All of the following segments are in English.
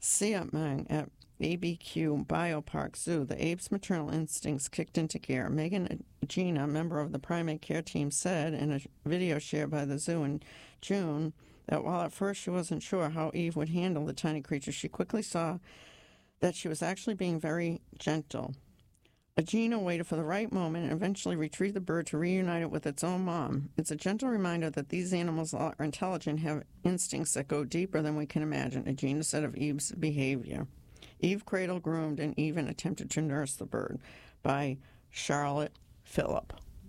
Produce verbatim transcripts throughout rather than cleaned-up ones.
Siam Mang at A B Q Biopark Zoo, the ape's maternal instincts kicked into gear. Megan Gina, member of the primate care team, said in a video shared by the zoo in June that while at first she wasn't sure how Eve would handle the tiny creature, she quickly saw that she was actually being very gentle. Agena waited for the right moment and eventually retrieved the bird to reunite it with its own mom. It's a gentle reminder that these animals are intelligent, have instincts that go deeper than we can imagine, Agena said of Eve's behavior. Eve cradled, groomed, and even attempted to nurse the bird, by Charlotte Phillip.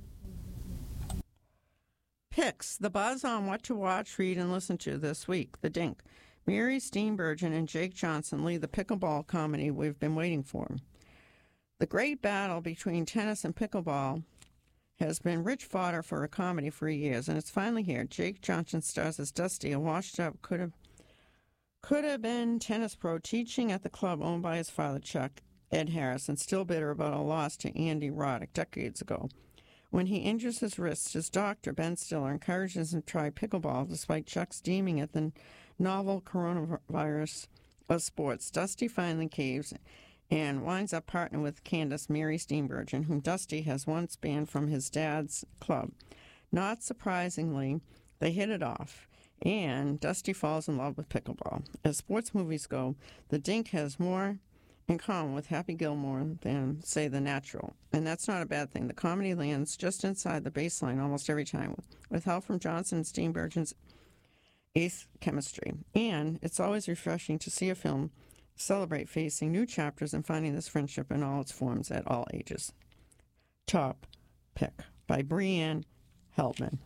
Picks, the buzz on what to watch, read, and listen to this week. The Dink. Mary Steenburgen and Jake Johnson lead the pickleball comedy we've been waiting for. The great battle between tennis and pickleball has been rich fodder for a comedy for years, and it's finally here. Jake Johnson stars as Dusty, a washed-up, could have could have been tennis pro teaching at the club owned by his father, Chuck Ed Harris, and still bitter about a loss to Andy Roddick decades ago. When he injures his wrist, his doctor, Ben Stiller, encourages him to try pickleball despite Chuck's deeming it the novel coronavirus of sports. Dusty finally caves and winds up partnering with Candace Mary Steenburgen, whom Dusty has once banned from his dad's club. Not surprisingly, they hit it off, and Dusty falls in love with pickleball. As sports movies go, The Dink has more in common with Happy Gilmore than, say, The Natural, and that's not a bad thing. The comedy lands just inside the baseline almost every time, with help from Johnson and Steenburgen's ace chemistry. And it's always refreshing to see a film celebrate facing new chapters and finding this friendship in all its forms at all ages. Top Pick by Brianne Heldman.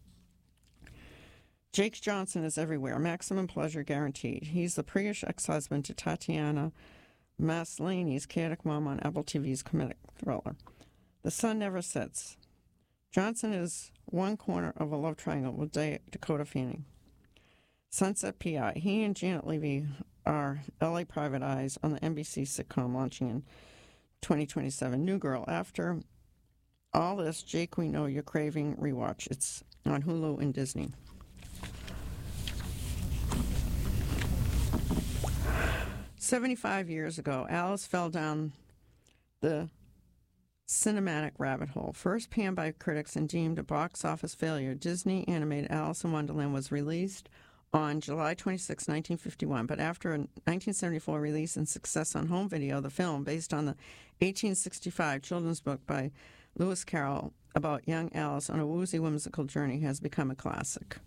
Jake Johnson is everywhere. Maximum pleasure guaranteed. He's the priggish ex-husband to Tatiana Maslany's chaotic mom on Apple T V's comedic thriller. The sun never sets. Johnson is one corner of a love triangle with Dakota Fanning. Sunset P I. He and Janet Levy are L A Private Eyes on the N B C sitcom launching in twenty twenty-seven. New Girl. After all this, Jake, we know you're craving rewatch. It's on Hulu and Disney. seventy-five years ago, Alice fell down the cinematic rabbit hole. First panned by critics and deemed a box office failure, Disney animated Alice in Wonderland was released on July twenty-sixth, nineteen fifty-one, but after a nineteen seventy-four release and success on home video, the film, based on the eighteen sixty-five children's book by Lewis Carroll about young Alice on a woozy, whimsical journey, has become a classic.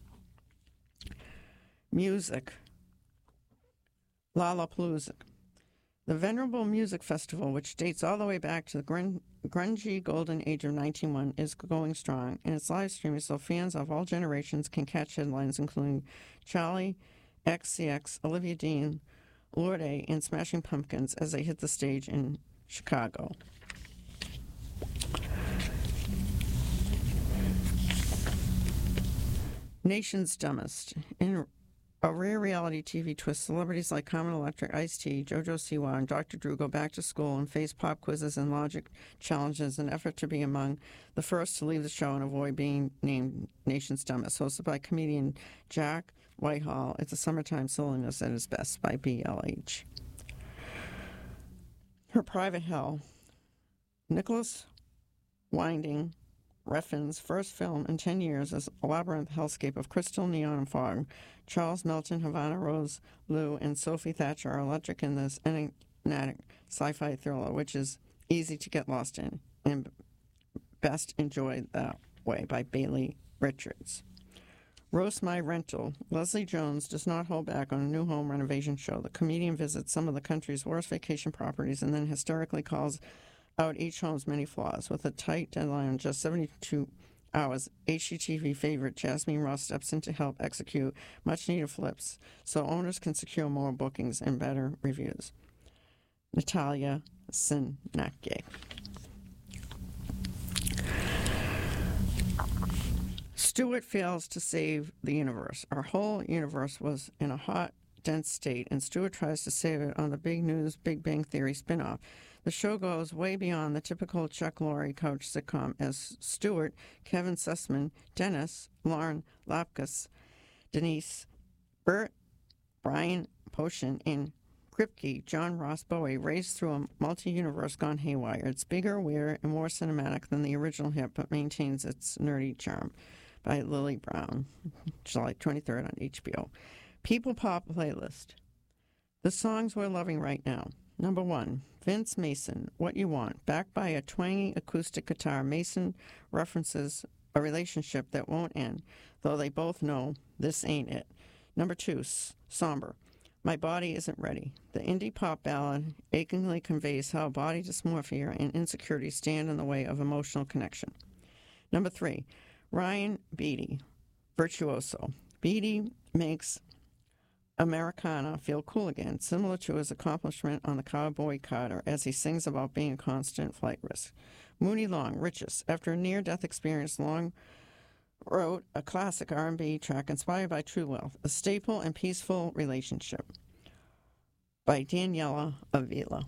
Music. Lollapalooza. The venerable music festival, which dates all the way back to the grun- grungy golden age of nineteen oh one, is going strong, and its live streaming so fans of all generations can catch headlines including Charlie X C X, Olivia Dean, Lourdes, and Smashing Pumpkins as they hit the stage in Chicago. Nation's Dumbest. In a rare reality T V twist, celebrities like Carmen Electra, Ice-T, JoJo Siwa, and Doctor Drew go back to school and face pop quizzes and logic challenges in an effort to be among the first to leave the show and avoid being named Nation's Dumbest. Hosted by comedian Jack Whitehall, it's a summertime silliness at its best by B L H. Her Private Hell. Nicholas Winding Refn's first film in ten years is a labyrinth hellscape of crystal, neon, and fog. Charles Melton, Havana Rose Liu, and Sophie Thatcher are electric in this enigmatic sci-fi thriller, which is easy to get lost in and best enjoyed that way by Bailey Richards. Roast My Rental. Leslie Jones does not hold back on a new home renovation show. The comedian visits some of the country's worst vacation properties and then hysterically calls out each home's many flaws. With a tight deadline of just seventy-two hours, H G T V favorite Jasmine Ross steps in to help execute much-needed flips so owners can secure more bookings and better reviews. Natalia Sinake. Stewart fails to save the universe. Our whole universe was in a hot, dense state, and Stewart tries to save it on the Big News Big Bang Theory spinoff. The show goes way beyond the typical Chuck Lorre couch sitcom as Stewart, Kevin Sussman, Dennis, Lauren Lapkus, Denise, Bert, Brian Posehn, and Kripke, John Ross Bowie, raced through a multi-universe gone haywire. It's bigger, weirder, and more cinematic than the original hit, but maintains its nerdy charm. By Lily Brown, July twenty-third on H B O. People Pop playlist. The songs we're loving right now. Number one, Vince Mason, What You Want. Backed by a twangy acoustic guitar, Mason references a relationship that won't end, though they both know this ain't it. Number two, Somber, My Body Isn't Ready. The indie pop ballad achingly conveys how body dysmorphia and insecurity stand in the way of emotional connection. Number three, Ryan Beatty, Virtuoso. Beatty makes Americana feel cool again, similar to his accomplishment on the Cowboy Carter, as he sings about being a constant flight risk. Mooney Long, Riches. After a near-death experience, Long wrote a classic R and B track inspired by true love, a staple and peaceful relationship, by Daniela Avila.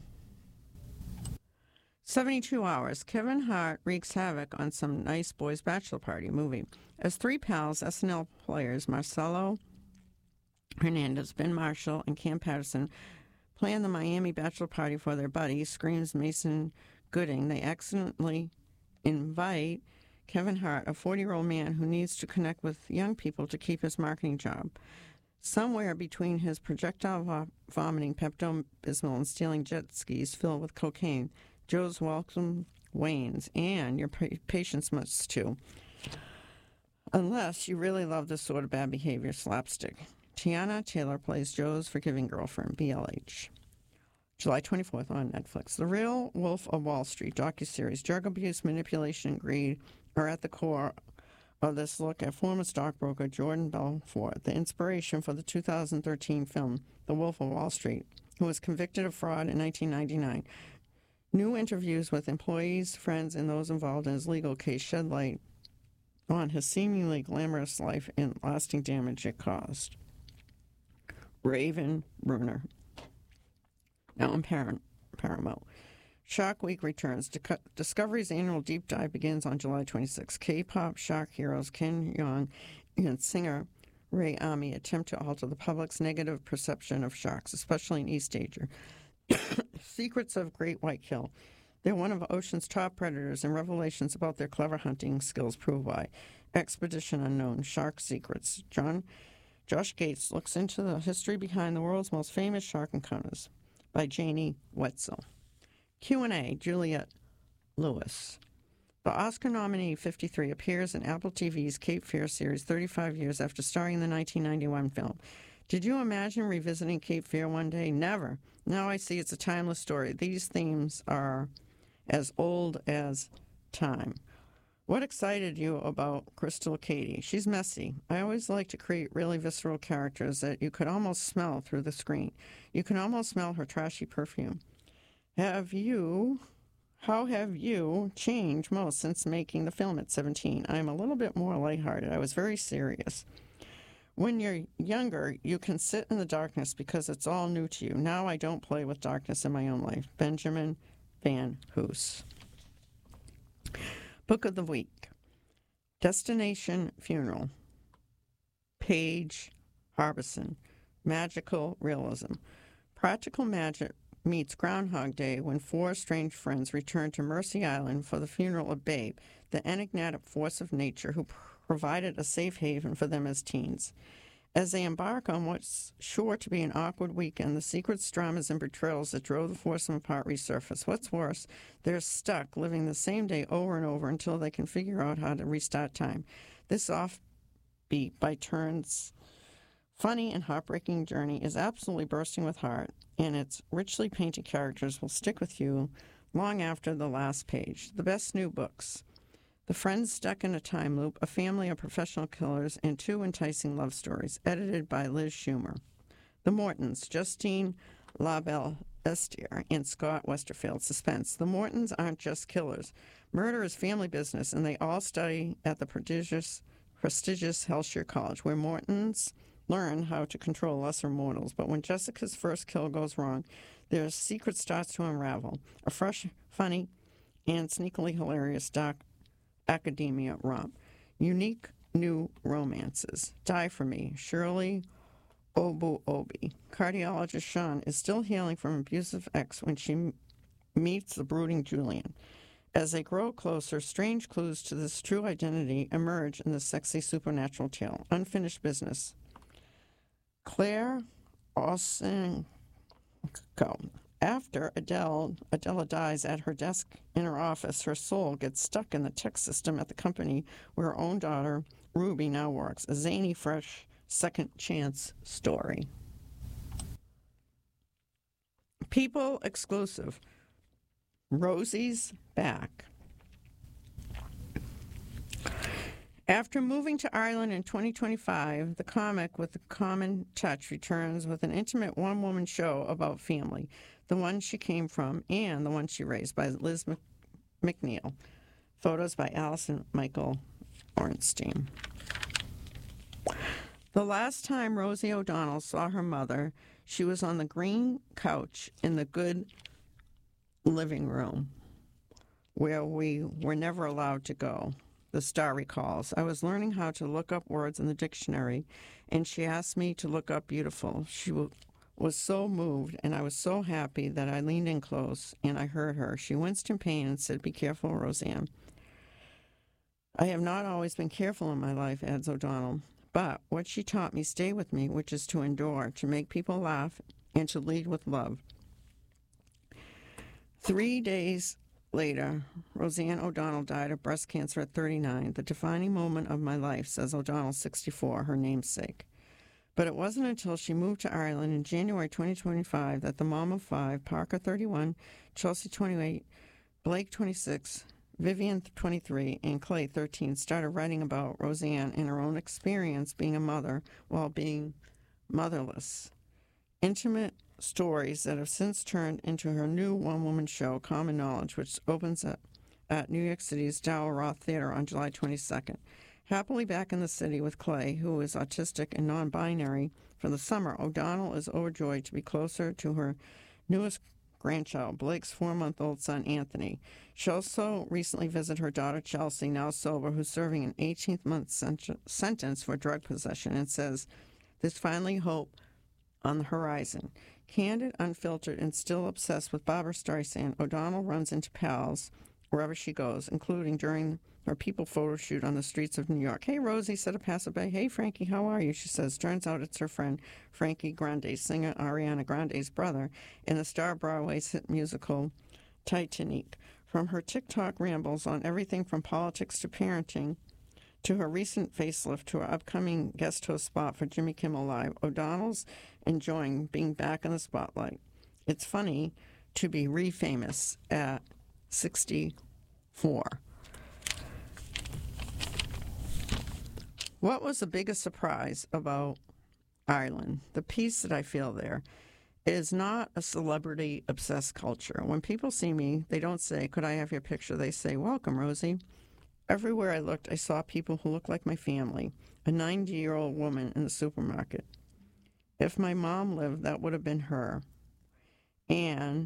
seventy-two hours. Kevin Hart wreaks havoc on some nice boys' bachelor party movie. As three pals, S N L players Marcelo Hernandez, Ben Marshall, and Cam Patterson plan the Miami bachelor party for their buddy, screams Mason Gooding, they accidentally invite Kevin Hart, a forty-year-old man who needs to connect with young people to keep his marketing job. Somewhere between his projectile vo- vomiting Pepto-Bismol and stealing jet skis filled with cocaine, Joe's welcome wanes, and your pa- patience must too. Unless you really love this sort of bad behavior slapstick. Tiana Taylor plays Joe's forgiving girlfriend, B L H. July twenty-fourth on Netflix. The Real Wolf of Wall Street docuseries. Drug abuse, manipulation, and greed are at the core of this look at former stockbroker Jordan Belfort, the inspiration for the two thousand thirteen film The Wolf of Wall Street, who was convicted of fraud in nineteen ninety-nine. New interviews with employees, friends, and those involved in his legal case shed light on his seemingly glamorous life and lasting damage it caused. Raven Bruner. Now on Paramount. Shark Week returns. Discovery's annual deep dive begins on July twenty-sixth. K-pop shark heroes Ken Jeong and singer Ray Ami attempt to alter the public's negative perception of sharks, especially in East Asia. Secrets of Great White Kill. They're one of ocean's top predators, and revelations about their clever hunting skills prove why. Expedition Unknown. Shark Secrets. John Josh Gates looks into the history behind the world's most famous shark encounters, by Janie Wetzel. Q and A, Juliette Lewis. The Oscar nominee fifty-three appears in Apple T V's Cape Fear series thirty-five years after starring in the nineteen ninety-one film. Did you imagine revisiting Cape Fear one day? Never. Now I see it's a timeless story. These themes are as old as time. What excited you about Crystal Cady? She's messy. I always like to create really visceral characters that you could almost smell through the screen. You can almost smell her trashy perfume. Have you, how have you changed most since making the film at seventeen? I'm a little bit more lighthearted. I was very serious. When you're younger, you can sit in the darkness because it's all new to you. Now I don't play with darkness in my own life. Benjamin Van Hoos. Book of the Week. Destination Funeral. Paige Harbison. Magical Realism. Practical magic meets Groundhog Day when four strange friends return to Mercy Island for the funeral of Babe, the enigmatic force of nature who provided a safe haven for them as teens. As they embark on what's sure to be an awkward weekend, the secrets, dramas, and betrayals that drove the foursome apart resurface. What's worse, they're stuck living the same day over and over until they can figure out how to restart time. This offbeat, by turns, funny and heartbreaking journey is absolutely bursting with heart, and its richly painted characters will stick with you long after the last page. The best new books. The Friends Stuck in a Time Loop, a family of professional killers, and two enticing love stories, edited by Liz Schumer. The Mortons, Justine LaBelle-Estier and Scott Westerfield. Suspense. The Mortons aren't just killers. Murder is family business, and they all study at the prestigious, prestigious Hellshire College, where Mortons learn how to control lesser mortals. But when Jessica's first kill goes wrong, their secret starts to unravel. A fresh, funny, and sneakily hilarious dark academia romp. Unique new romances. Die for Me. Shirley Obu Obi. Cardiologist Sean is still healing from abusive ex when she m- meets the brooding Julian. As they grow closer, strange clues to this true identity emerge in the sexy supernatural tale. Unfinished business. Claire Osenko. After Adele, Adela dies at her desk in her office, her soul gets stuck in the tech system at the company where her own daughter, Ruby, now works. A zany, fresh, second chance story. People exclusive. Rosie's back. After moving to Ireland in twenty twenty-five, the comic with the common touch returns with an intimate one-woman show about family, the one she came from and the one she raised, by Liz McNeil. Photos by Alison Michael Ornstein. The last time Rosie O'Donnell saw her mother, she was on the green couch in the good living room where we were never allowed to go. The Star recalls. I was learning how to look up words in the dictionary, and she asked me to look up beautiful. She w- was so moved, and I was so happy that I leaned in close, and I heard her. She winced in pain and said, "Be careful, Roseanne." I have not always been careful in my life, adds O'Donnell, but what she taught me stayed with me, which is to endure, to make people laugh, and to lead with love. Three days later, Roseanne O'Donnell died of breast cancer at thirty-nine, the defining moment of my life, says O'Donnell, sixty-four, her namesake. But it wasn't until she moved to Ireland in January twenty twenty-five that the mom of five, Parker, thirty-one, Chelsea, twenty-eight, Blake, twenty-six, Vivian, twenty-three, and Clay, thirteen, started writing about Roseanne and her own experience being a mother while being motherless. Intimate stories that have since turned into her new one-woman show, Common Knowledge, which opens up at New York City's Dow Roth Theater on July twenty-second. Happily back in the city with Clay, who is autistic and non-binary, for the summer, O'Donnell is overjoyed to be closer to her newest grandchild, Blake's four-month-old son, Anthony. She also recently visited her daughter, Chelsea, now sober, who's serving an eighteenth-month sent- sentence for drug possession, and says, "There's finally hope on the horizon." Candid, unfiltered, and still obsessed with Barbra Streisand, O'Donnell runs into pals wherever she goes, including during her People photo shoot on the streets of New York. "Hey, Rosie," said a passerby. "Hey, Frankie, how are you?" she says. Turns out it's her friend, Frankie Grande, singer Ariana Grande's brother, in the star Broadway's hit musical Titanic. From her TikTok rambles on everything from politics to parenting, to her recent facelift, to her upcoming guest host spot for Jimmy Kimmel Live, O'Donnell's enjoying being back in the spotlight. It's funny to be re-famous at sixty-four. What was the biggest surprise about Ireland? The peace that I feel there. It is not a celebrity-obsessed culture. When people see me, they don't say, "Could I have your picture?" They say, "Welcome, Rosie." Everywhere I looked, I saw people who looked like my family. A ninety-year-old woman in the supermarket. If my mom lived, that would have been her. And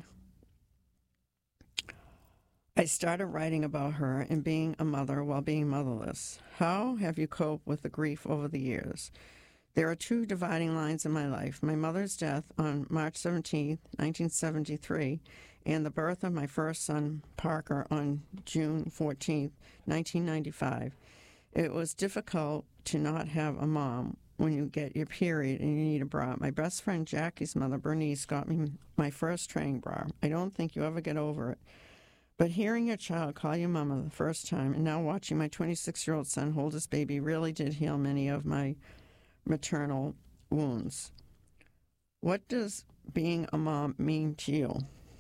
I started writing about her and being a mother while being motherless. How have you coped with the grief over the years? There are two dividing lines in my life. My mother's death on March seventeenth, nineteen seventy-three, and the birth of my first son, Parker, on June fourteenth, nineteen ninety-five. It was difficult to not have a mom when you get your period and you need a bra. My best friend Jackie's mother, Bernice, got me my first training bra. I don't think you ever get over it. But hearing your child call you mama the first time, and now watching my twenty-six-year-old son hold his baby, really did heal many of my maternal wounds. What does being a mom mean to you?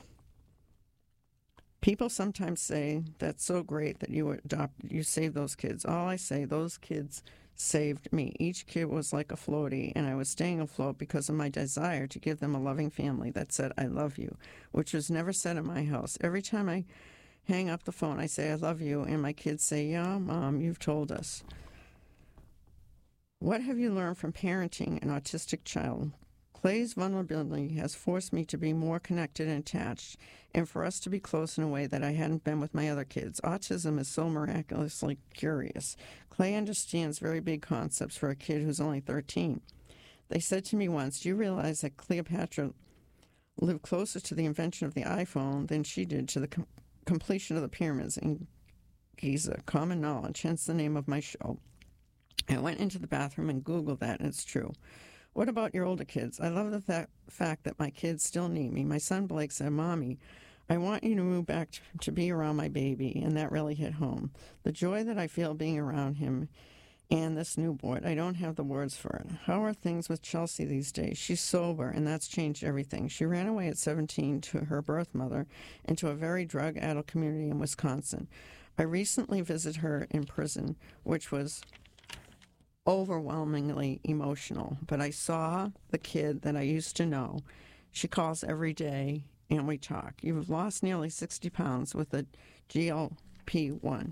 People sometimes say, "That's so great that you adopted, you saved those kids." All I say, those kids saved me. Each kid was like a floaty, and I was staying afloat because of my desire to give them a loving family that said, "I love you," which was never said in my house. Every time I hang up the phone, I say, "I love you," and my kids say, "Yeah, Mom, you've told us." What have you learned from parenting an autistic child? Clay's vulnerability has forced me to be more connected and attached, and for us to be close in a way that I hadn't been with my other kids. Autism is so miraculously curious. Clay understands very big concepts for a kid who's only thirteen. They said to me once, do you realize that Cleopatra lived closer to the invention of the iPhone than she did to the com- completion of the pyramids in Giza? Common knowledge, hence the name of my show. I went into the bathroom and Googled that, and it's true. What about your older kids? I love the th- fact that my kids still need me. My son Blake said, Mommy, I want you to move back to, to be around my baby, and that really hit home. The joy that I feel being around him and this new boy, I don't have the words for it. How are things with Chelsea these days? She's sober, and that's changed everything. She ran away at seventeen to her birth mother and to a very drug-addled community in Wisconsin. I recently visited her in prison, which was overwhelmingly emotional, but I saw the kid that I used to know. She calls every day, and we talk. You've lost nearly sixty pounds with a G L P one.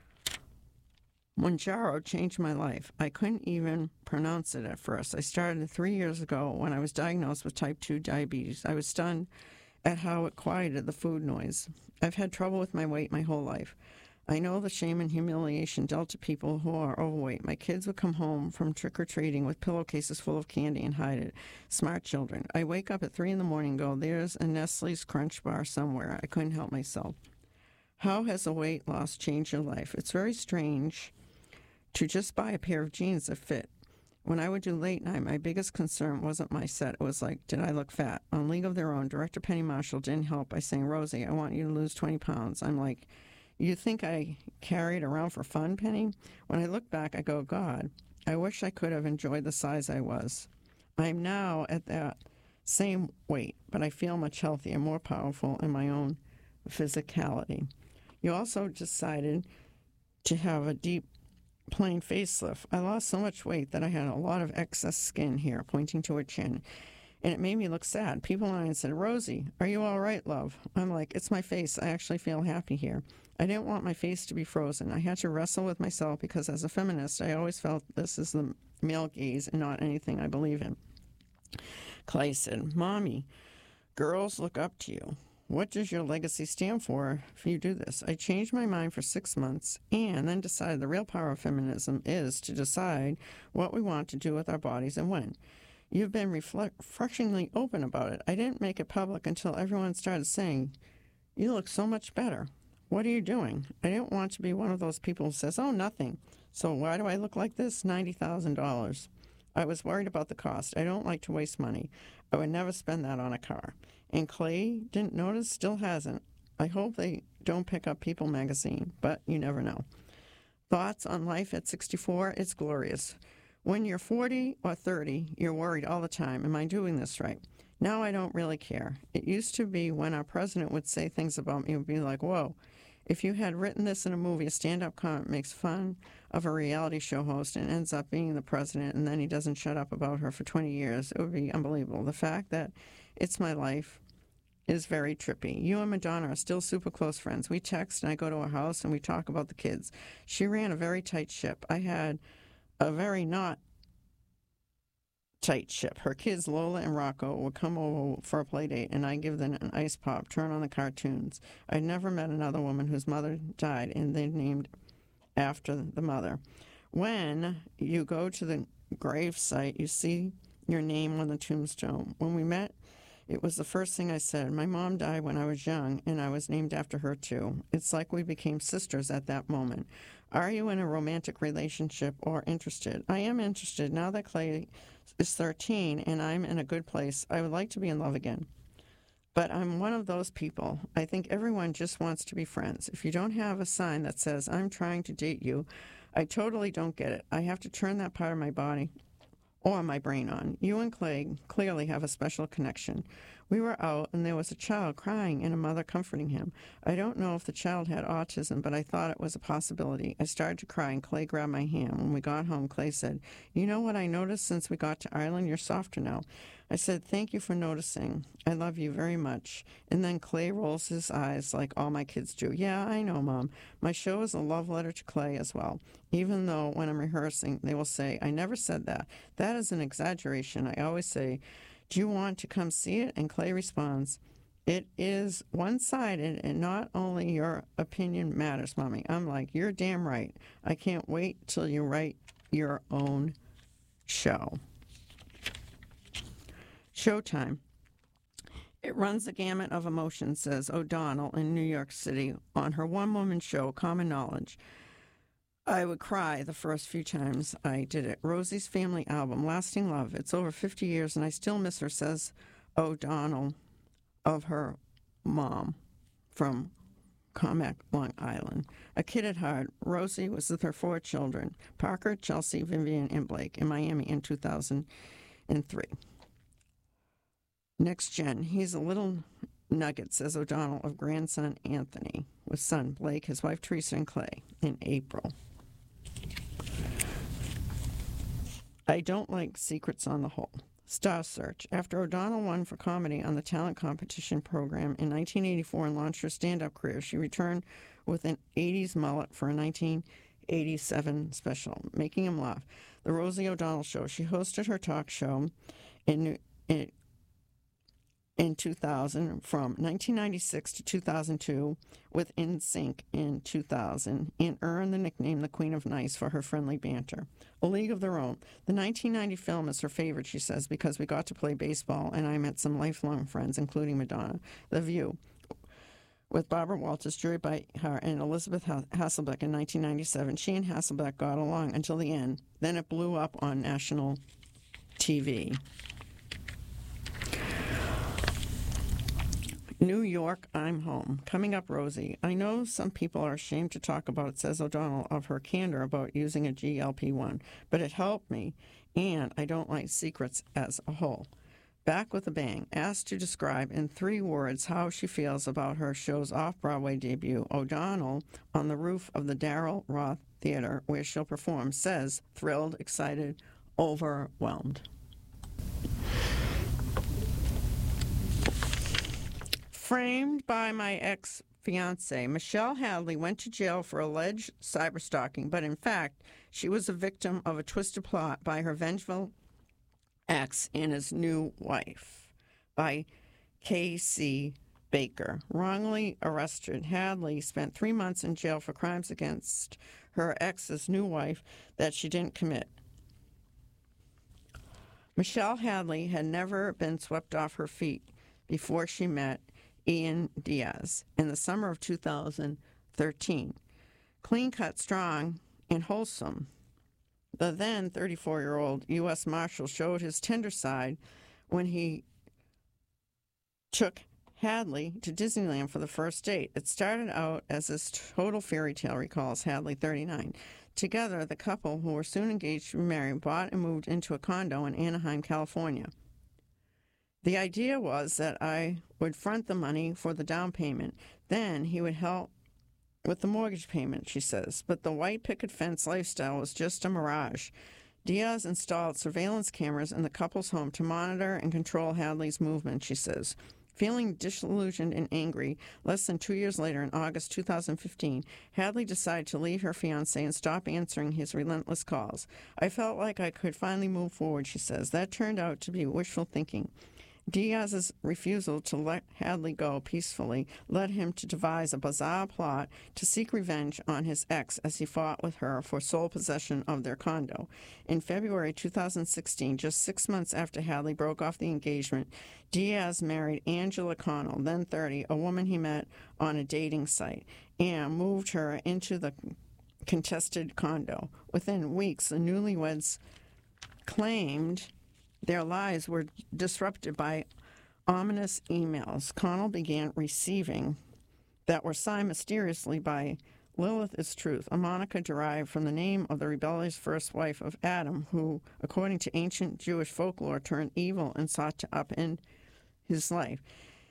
Mounjaro changed my life. I couldn't even pronounce it at first. I started three years ago when I was diagnosed with type two diabetes. I was stunned at how it quieted the food noise. I've had trouble with my weight my whole life. I know the shame and humiliation dealt to people who are overweight. My kids would come home from trick-or-treating with pillowcases full of candy and hide it. Smart children. I wake up at three in the morning and go, there's a Nestle's Crunch bar somewhere. I couldn't help myself. How has a weight loss changed your life? It's very strange to just buy a pair of jeans that fit. When I would do late night, my biggest concern wasn't my set. It was like, did I look fat? On League of Their Own, director Penny Marshall didn't help by saying, Rosie, I want you to lose twenty pounds. I'm like, you think I carry it around for fun, Penny? When I look back, I go, God, I wish I could have enjoyed the size I was. I'm now at that same weight, but I feel much healthier, more powerful in my own physicality. You also decided to have a deep, plain facelift. I lost so much weight that I had a lot of excess skin here, pointing to her chin, and it made me look sad. People online said, Rosie, are you all right, love? I'm like, it's my face. I actually feel happy here. I didn't want my face to be frozen. I had to wrestle with myself because as a feminist, I always felt this is the male gaze and not anything I believe in. Clay said, Mommy, girls look up to you. What does your legacy stand for if you do this? I changed my mind for six months and then decided the real power of feminism is to decide what we want to do with our bodies and when. You've been refreshingly open about it. I didn't make it public until everyone started saying, you look so much better. What are you doing? I didn't want to be one of those people who says, oh, nothing. So why do I look like this? ninety thousand dollars. I was worried about the cost. I don't like to waste money. I would never spend that on a car. And Clay didn't notice, still hasn't. I hope they don't pick up People magazine, but you never know. Thoughts on life at sixty-four? It's glorious. When you're forty or thirty, you're worried all the time. Am I doing this right? Now I don't really care. It used to be when our president would say things about me, it would be like, whoa. If you had written this in a movie, a stand-up comic makes fun of a reality show host and ends up being the president, and then he doesn't shut up about her for twenty years, it would be unbelievable. The fact that it's my life is very trippy. You and Madonna are still super close friends. We text, and I go to her house, and we talk about the kids. She ran a very tight ship. I had a very not tight ship. Her kids, Lola and Rocco, would come over for a play date, and I'd give them an ice pop, turn on the cartoons. I'd never met another woman whose mother died, and they named after the mother. When you go to the grave site, you see your name on the tombstone. When we met, it was the first thing I said. My mom died when I was young, and I was named after her, too. It's like we became sisters at that moment. Are you in a romantic relationship or interested? I am interested. Now that Clay is thirteen and I'm in a good place, I would like to be in love again. But I'm one of those people. I think everyone just wants to be friends. If you don't have a sign that says, I'm trying to date you, I totally don't get it. I have to turn that part of my body or my brain on. You and Clay clearly have a special connection. We were out, and there was a child crying and a mother comforting him. I don't know if the child had autism, but I thought it was a possibility. I started to cry, and Clay grabbed my hand. When we got home, Clay said, you know what I noticed since we got to Ireland? You're softer now. I said, thank you for noticing. I love you very much. And then Clay rolls his eyes like all my kids do. Yeah, I know, Mom. My show is a love letter to Clay as well. Even though when I'm rehearsing, they will say, I never said that. That is an exaggeration. I always say, do you want to come see it? And Clay responds, it is one-sided, and not only your opinion matters, Mommy. I'm like, you're damn right. I can't wait till you write your own show. Showtime. It runs the gamut of emotions, says O'Donnell in New York City on her one-woman show, Common Knowledge. I would cry the first few times I did it. Rosie's family album, Lasting Love. It's over fifty years, and I still miss her, says O'Donnell of her mom from Commack, Long Island. A kid at heart, Rosie was with her four children, Parker, Chelsea, Vivian, and Blake, in Miami in two thousand three. Next gen, he's a little nugget, says O'Donnell of grandson Anthony, with son Blake, his wife Teresa, and Clay in April. I don't like secrets on the whole. Star Search. After O'Donnell won for comedy on the talent competition program in nineteen eighty-four and launched her stand-up career, she returned with an eighties mullet for a nineteen eighty-seven special, Making Him Laugh, The Rosie O'Donnell Show. She hosted her talk show in, in, in two thousand from nineteen ninety-six to two thousand two with N Sync in two thousand and earned the nickname the Queen of Nice for her friendly banter. A League of Their Own. The nineteen ninety film is her favorite, she says, because we got to play baseball and I met some lifelong friends, including Madonna. The View, with Barbara Walters, Joy Behar, and Elizabeth Hasselbeck in nineteen ninety-seven. She and Hasselbeck got along until the end. Then it blew up on national T V. New York, I'm home. Coming up, Rosie. I know some people are ashamed to talk about it, says O'Donnell of her candor about using a G L P one, but it helped me, and I don't like secrets as a whole. Back with a bang. Asked to describe in three words how she feels about her show's off-Broadway debut, O'Donnell, on the roof of the Daryl Roth Theater, where she'll perform, says, thrilled, excited, overwhelmed. Framed by my ex-fiance, Michelle Hadley went to jail for alleged cyberstalking, but in fact, she was a victim of a twisted plot by her vengeful ex and his new wife, by K C Baker. Wrongly arrested, Hadley spent three months in jail for crimes against her ex's new wife that she didn't commit. Michelle Hadley had never been swept off her feet before she met Ian Diaz in the summer of two thousand thirteen. Clean-cut, strong, and wholesome, the then thirty-four-year-old U S Marshal showed his tender side when he took Hadley to Disneyland for the first date. It started out as this total fairy tale, recalls Hadley, thirty-nine. Together, the couple, who were soon engaged to be married, bought and moved into a condo in Anaheim, California. The idea was that I would front the money for the down payment. Then he would help with the mortgage payment, she says. But the white picket fence lifestyle was just a mirage. Diaz installed surveillance cameras in the couple's home to monitor and control Hadley's movement, she says. Feeling disillusioned and angry, less than two years later, in August two thousand fifteen, Hadley decided to leave her fiancé and stop answering his relentless calls. I felt like I could finally move forward, she says. That turned out to be wishful thinking. Diaz's refusal to let Hadley go peacefully led him to devise a bizarre plot to seek revenge on his ex as he fought with her for sole possession of their condo. In February two thousand sixteen, just six months after Hadley broke off the engagement, Diaz married Angela Connell, then thirty, a woman he met on a dating site, and moved her into the contested condo. Within weeks, the newlyweds claimed their lives were disrupted by ominous emails Connell began receiving that were signed mysteriously by Lilith is Truth, a moniker derived from the name of the rebellious first wife of Adam, who, according to ancient Jewish folklore, turned evil and sought to upend his life.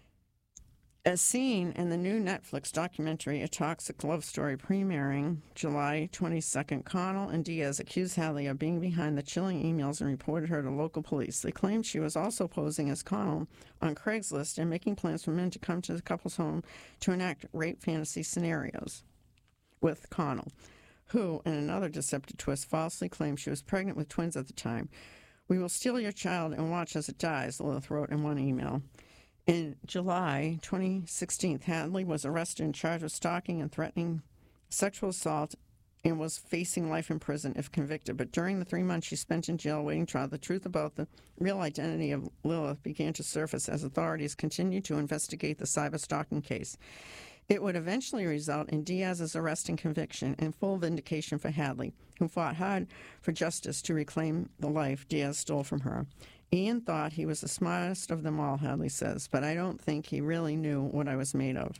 As seen in the new Netflix documentary, A Toxic Love Story, premiering July twenty-second, Connell and Diaz accused Hadley of being behind the chilling emails and reported her to local police. They claimed she was also posing as Connell on Craigslist and making plans for men to come to the couple's home to enact rape fantasy scenarios with Connell, who, in another deceptive twist, falsely claimed she was pregnant with twins at the time. We will steal your child and watch as it dies, Lilith wrote in one email. In July twenty sixteen, Hadley was arrested and charged with stalking and threatening sexual assault and was facing life in prison if convicted. But during the three months she spent in jail waiting trial, the truth about the real identity of Lilith began to surface as authorities continued to investigate the cyber-stalking case. It would eventually result in Diaz's arrest and conviction and full vindication for Hadley, who fought hard for justice to reclaim the life Diaz stole from her. Ian thought he was the smartest of them all, Hadley says, but I don't think he really knew what I was made of.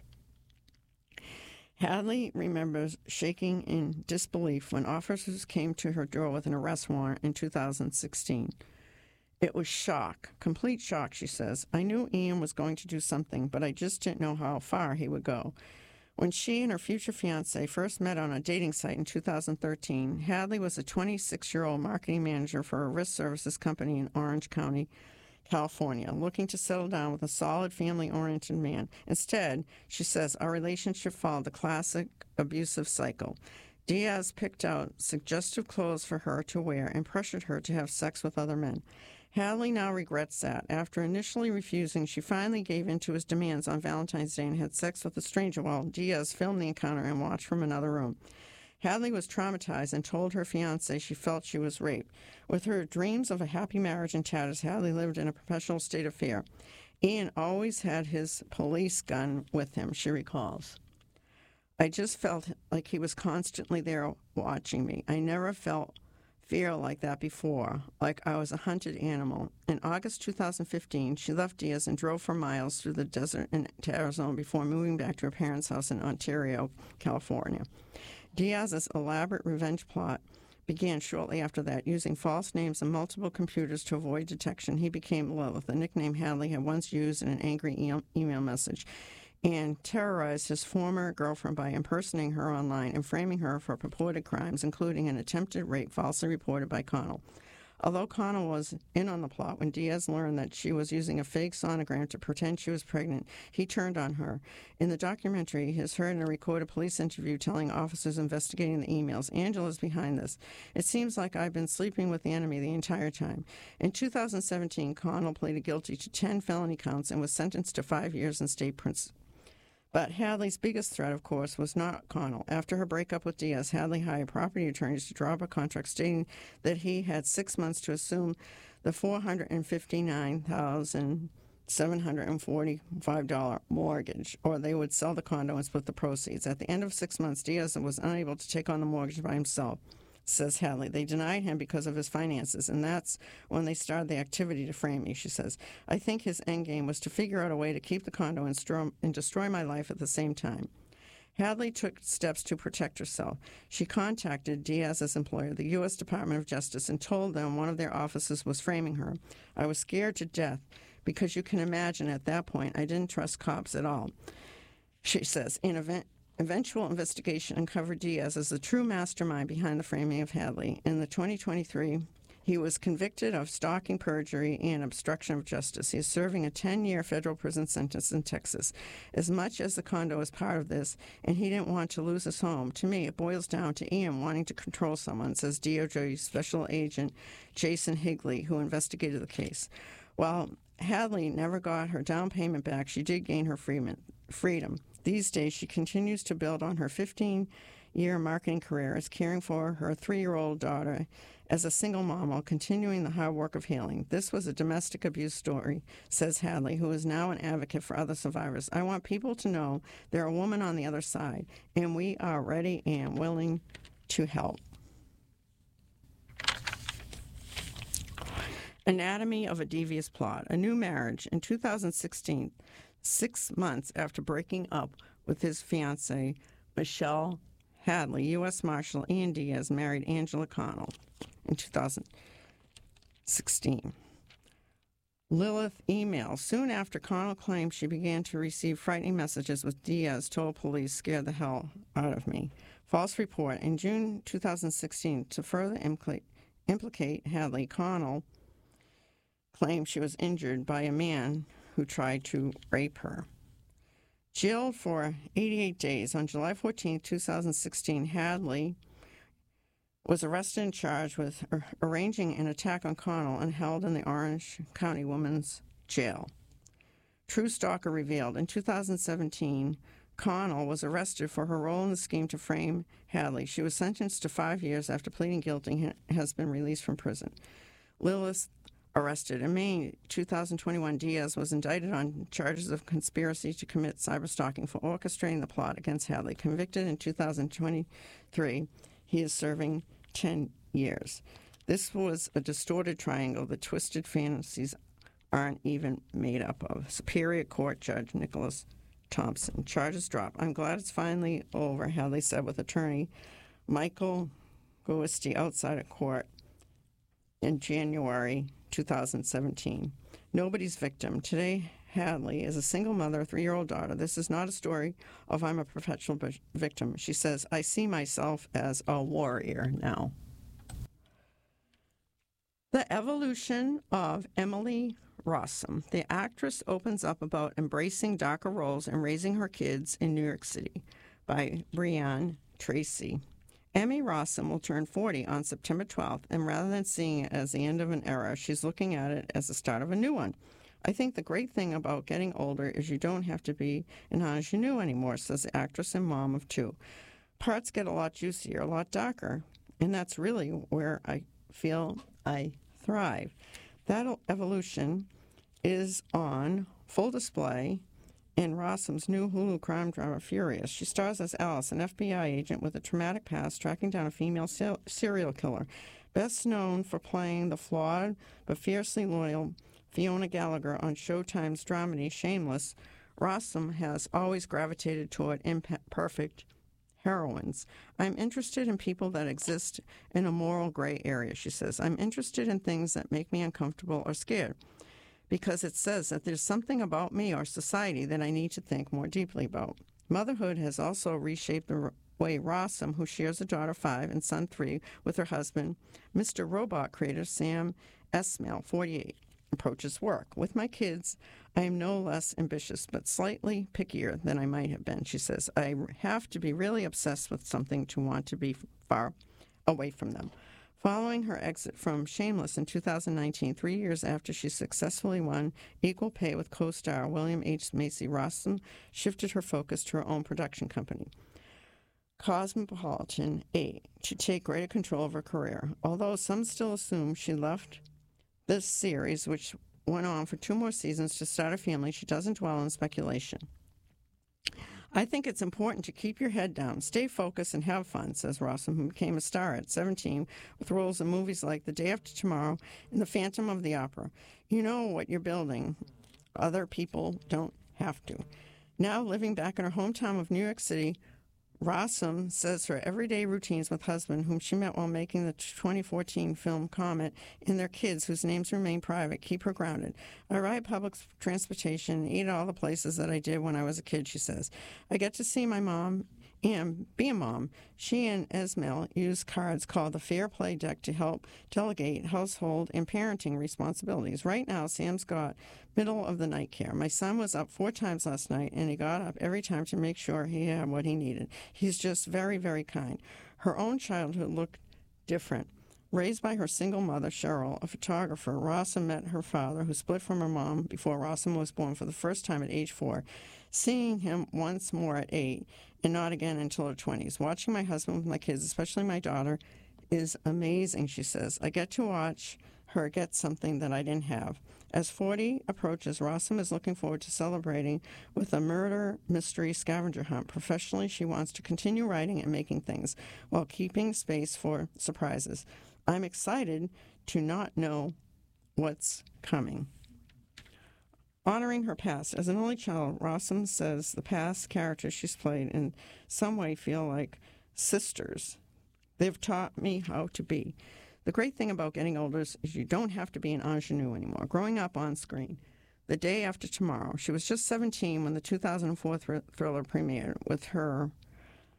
Hadley remembers shaking in disbelief when officers came to her door with an arrest warrant in two thousand sixteen. It was shock, complete shock, she says. I knew Ian was going to do something, but I just didn't know how far he would go. When she and her future fiancé first met on a dating site in two thousand thirteen, Hadley was a twenty-six-year-old marketing manager for a risk services company in Orange County, California, looking to settle down with a solid, family-oriented man. Instead, she says, our relationship followed the classic abusive cycle. Diaz picked out suggestive clothes for her to wear and pressured her to have sex with other men. Hadley now regrets that. After initially refusing, she finally gave in to his demands on Valentine's Day and had sex with a stranger while Diaz filmed the encounter and watched from another room. Hadley was traumatized and told her fiancé she felt she was raped. With her dreams of a happy marriage in tatters, Hadley lived in a perpetual state of fear. Ian always had his police gun with him, she recalls. I just felt like he was constantly there watching me. I never felt fear like that before, like I was a hunted animal. In August two thousand fifteen, she left Diaz and drove for miles through the desert in Arizona before moving back to her parents' house in Ontario, California. Diaz's elaborate revenge plot began shortly after that. Using false names and multiple computers to avoid detection, he became Lilith, a nickname Hadley had once used in an angry e- email message, and terrorized his former girlfriend by impersonating her online and framing her for purported crimes, including an attempted rape falsely reported by Connell. Although Connell was in on the plot, when Diaz learned that she was using a fake sonogram to pretend she was pregnant, he turned on her. In the documentary, he is heard in a recorded police interview telling officers investigating the emails, Angela's behind this. It seems like I've been sleeping with the enemy the entire time. In two thousand seventeen, Connell pleaded guilty to ten felony counts and was sentenced to five years in state prison. But Hadley's biggest threat, of course, was not Connell. After her breakup with Diaz, Hadley hired property attorneys to draw up a contract stating that he had six months to assume the four hundred fifty-nine thousand seven hundred forty-five dollars mortgage, or they would sell the condo and split the proceeds. At the end of six months, Diaz was unable to take on the mortgage by himself, says Hadley. They denied him because of his finances, and that's when they started the activity to frame me, she says. I think his endgame was to figure out a way to keep the condo and, stro- and destroy my life at the same time. Hadley took steps to protect herself. She contacted Diaz's employer, the U S Department of Justice, and told them one of their officers was framing her. I was scared to death because you can imagine at that point I didn't trust cops at all. She says, in event Eventual investigation uncovered Diaz as the true mastermind behind the framing of Hadley. In the twenty twenty-three, he was convicted of stalking, perjury, and obstruction of justice. He is serving a ten-year federal prison sentence in Texas. As much as the condo is part of this, and he didn't want to lose his home, to me it boils down to Ian wanting to control someone, says D O J Special Agent Jason Higley, who investigated the case. While Hadley never got her down payment back, she did gain her freedom. These days, she continues to build on her fifteen-year marketing career as caring for her three-year-old daughter as a single mom while continuing the hard work of healing. This was a domestic abuse story, says Hadley, who is now an advocate for other survivors. I want people to know there are women on the other side, and we are ready and willing to help. Anatomy of a Devious Plot. A new marriage. In two thousand sixteen, six months after breaking up with his fiancée, Michelle Hadley, U S Marshal Ian Diaz married Angela Connell in two thousand sixteen. Lilith email. Soon after Connell claimed she began to receive frightening messages with Diaz, told police, scared the hell out of me. False report. In June two thousand sixteen, to further implicate, implicate Hadley, Connell claimed she was injured by a man who tried to rape her. Jailed for eighty-eight days, on July fourteenth, two thousand sixteen, Hadley was arrested and charged with ar- arranging an attack on Connell and held in the Orange County Women's Jail. True stalker revealed. In two thousand seventeen, Connell was arrested for her role in the scheme to frame Hadley. She was sentenced to five years after pleading guilty and has been released from prison. Lilith arrested. In May two thousand twenty-one, Diaz was indicted on charges of conspiracy to commit cyberstalking for orchestrating the plot against Hadley. Convicted in two thousand twenty-three, he is serving ten years. This was a distorted triangle the twisted fantasies aren't even made up of. Superior Court Judge Nicholas Thompson. Charges drop. I'm glad it's finally over, Hadley said with attorney Michael Goisti outside of court in January two thousand seventeen. Nobody's victim. Today, Hadley is a single mother, a three-year-old daughter. This is not a story of I'm a perpetual victim. She says, I see myself as a warrior now. The evolution of Emily Rossum. The actress opens up about embracing darker roles and raising her kids in New York City by Brianne Tracy. Emmy Rossum will turn forty on September twelfth, and rather than seeing it as the end of an era, she's looking at it as the start of a new one. I think the great thing about getting older is you don't have to be an ingenue anymore, says the actress and mom of two. Parts get a lot juicier, a lot darker, and that's really where I feel I thrive. That evolution is on full display in Rossum's new Hulu crime drama, Furious. She stars as Alice, an F B I agent with a traumatic past tracking down a female serial killer. Best known for playing the flawed but fiercely loyal Fiona Gallagher on Showtime's dramedy Shameless, Rossum has always gravitated toward imperfect heroines. I'm interested in people that exist in a moral gray area, she says. I'm interested in things that make me uncomfortable or scared, because it says that there's something about me or society that I need to think more deeply about. Motherhood has also reshaped the way Rossum, who shares a daughter five and son three with her husband, Mister Robot creator Sam Esmail, forty-eight, approaches work. With my kids, I am no less ambitious, but slightly pickier than I might have been, she says. I have to be really obsessed with something to want to be far away from them. Following her exit from Shameless in two thousand nineteen, three years after she successfully won Equal Pay with co-star William H. Macy, Rossum shifted her focus to her own production company, Cosmopolitan eight, to take greater control of her career. Although some still assume she left this series, which went on for two more seasons, to start a family, she doesn't dwell on speculation. I think it's important to keep your head down, stay focused, and have fun, says Rossum, who became a star at seventeen with roles in movies like The Day After Tomorrow and The Phantom of the Opera. You know what you're building. Other people don't have to. Now living back in her hometown of New York City, Rossum says her everyday routines with husband, whom she met while making the twenty fourteen film Comet, and their kids, whose names remain private, keep her grounded. I ride public transportation and eat at all the places that I did when I was a kid, she says. I get to see my mom and be a mom. She and Esmail use cards called the Fair Play Deck to help delegate household and parenting responsibilities. Right now, Sam's got middle of the night care. My son was up four times last night, and he got up every time to make sure he had what he needed. He's just very, very kind. Her own childhood looked different. Raised by her single mother, Cheryl, a photographer, Rossum met her father, who split from her mom before Rossum was born, for the first time at age four. Seeing him once more at eight, and not again until her twenties. Watching my husband with my kids, especially my daughter, is amazing, she says. I get to watch her get something that I didn't have. As forty approaches, Rossum is looking forward to celebrating with a murder mystery scavenger hunt. Professionally, she wants to continue writing and making things while keeping space for surprises. I'm excited to not know what's coming. Honoring her past. As an only child, Rossum says the past characters she's played in some way feel like sisters. They've taught me how to be. The great thing about getting older is you don't have to be an ingenue anymore. Growing up on screen. The Day After Tomorrow. She was just seventeen when the two thousand four thr- thriller premiered with her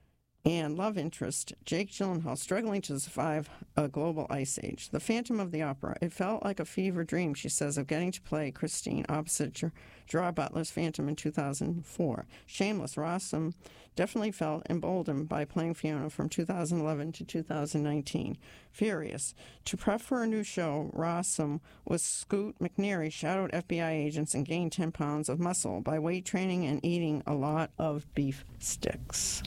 and love interest Jake Gyllenhaal struggling to survive a global ice age. The Phantom of the Opera. It felt like a fever dream, she says, of getting to play Christine opposite Gerard Butler's Phantom in two thousand four. Shameless. Rossum definitely felt emboldened by playing Fiona from two thousand eleven to two thousand nineteen. Furious. To prep for a new show, Rossum with Scoot McNairy shadowed F B I agents and gained ten pounds of muscle by weight training and eating a lot of beef sticks.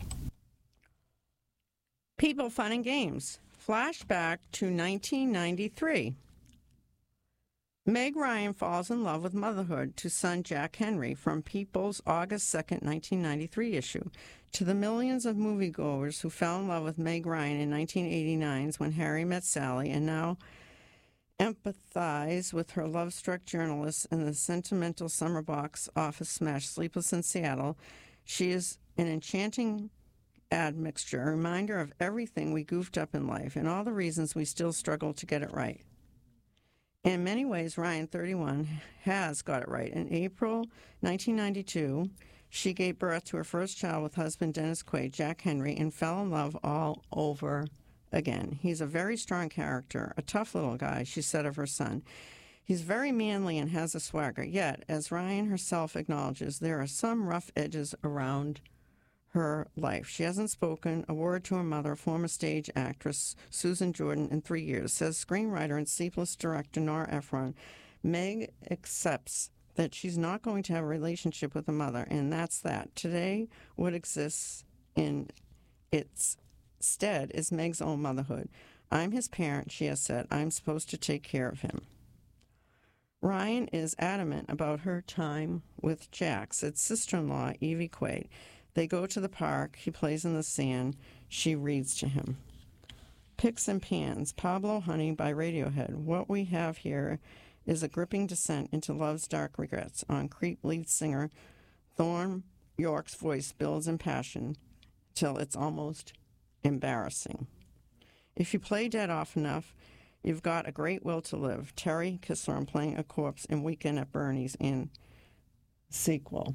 People, Fun and Games. Flashback to nineteen ninety-three. Meg Ryan falls in love with motherhood to son Jack Henry from People's August second, nineteen ninety-three issue. To the millions of moviegoers who fell in love with Meg Ryan in nineteen eighty-nine's When Harry Met Sally and now empathize with her love-struck journalist in the sentimental summer box office smash Sleepless in Seattle, she is an enchanting admixture, a reminder of everything we goofed up in life and all the reasons we still struggle to get it right. In many ways, Ryan, thirty-one, has got it right. In April nineteen ninety-two, she gave birth to her first child with husband Dennis Quaid, Jack Henry, and fell in love all over again. He's a very strong character, a tough little guy, she said of her son. He's very manly and has a swagger, yet, as Ryan herself acknowledges, there are some rough edges around her life. She hasn't spoken a word to her mother, former stage actress Susan Jordan, in three years, says screenwriter and Sleepless director Nora Ephron. Meg accepts that she's not going to have a relationship with a mother, and that's that. Today, what exists in its stead is Meg's own motherhood. I'm his parent, she has said. I'm supposed to take care of him. Ryan is adamant about her time with Jack, said sister-in-law Evie Quaid. They go to the park. He plays in the sand. She reads to him. Picks and Pans, Pablo Honey by Radiohead. What we have here is a gripping descent into love's dark regrets. On Creep lead singer Thorne Yorke's voice builds in passion till it's almost embarrassing. If you play dead off enough, you've got a great will to live. Terry Kissler playing a corpse in Weekend at Bernie's in sequel.